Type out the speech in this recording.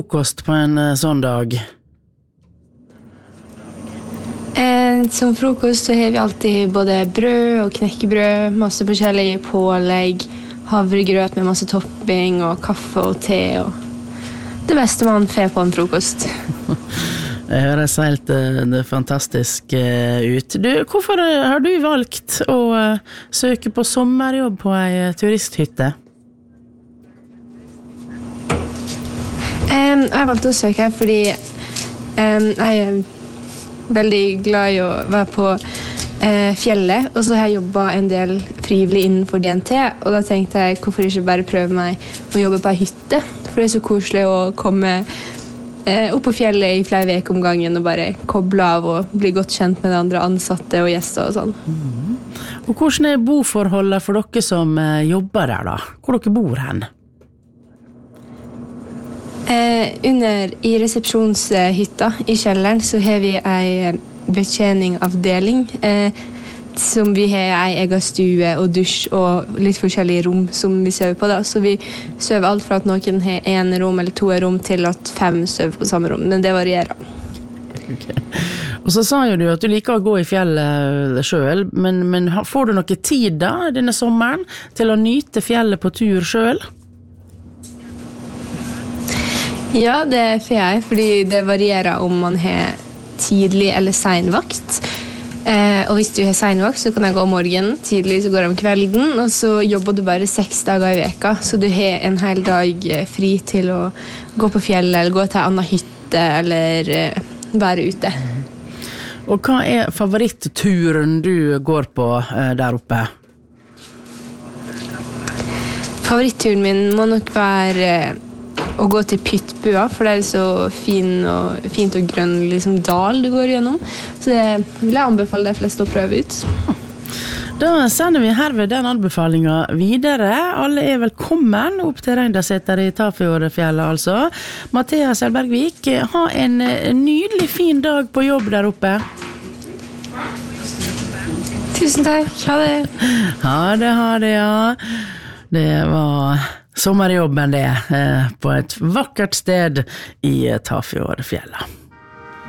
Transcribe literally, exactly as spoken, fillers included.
Frokost på en eh, sånn dag? Eh, som frokost så har vi alltid både brød og knekkebrød, masse forskjellige pålegg, havregrøt med masse topping og kaffe og te og det beste man får på en frokost. Det høres helt uh, det fantastisk uh, ut. Du, hvorfor uh, har du valgt å uh, søke på sommerjobb på ei uh, turisthytte? Um, jeg valgte å søke fordi um, jeg er veldig glad i å være på uh, fjellet, og så har jeg jobbet en del frivillig innenfor D N T, og da tenkte jeg hvorfor ikke bare prøve meg å jobbe på ei hytte, for det er så koselig å komme eh, opp på fjellet i flere veker om gangen og bare koble av og bli godt kjent med de andre ansatte og gjester og sånn. Mm. Og hvordan er boforholdet for dere som eh, jobber der da? Hvor dere bor hen? Eh, under i resepsjonshytta i kjelleren så har vi en betjeningavdeling eh, som vi har ei egen stue og dusj og litt forskjellige rom som vi sover på da. Så vi sover alt fra at noen har en rom eller to rom til at fem sover på samme rom, men det varierer. Okay. Og så sa jo du at du liker å gå i fjellet selv, men, men får du noe tid da denne sommeren til å nyte fjellet på tur selv? Ja, det får jeg, fordi det varierer om man har tidlig eller sen vakt. Eh, og hvis du har senvakt, så kan jeg gå om morgenen, tidlig så går jeg om kvelden, og så jobber du bare seks dager i veka, så du har en hel dag fri til å gå på fjellet, eller gå til en annen hytte, eller eh, være ute. Og hva er favoritturen du går på eh, der oppe? Favoritturen min må nok være eh, å gå til Pyttbua, for det er så fin og, fint og grønn liksom, dal du går gjennom. Så det vil jeg anbefale de fleste å prøve ut. Da sender vi herved den anbefalingen videre. Alle er velkommen opp til Reindaseter i Tafjordfjellet, altså. Mathea Selbergvik, ha en nydelig fin dag på jobb der oppe. Tusen takk, ha det. Ha det, ha det, ja. Det var sommerjobben det, på et vakkert sted i Tafjordfjellet.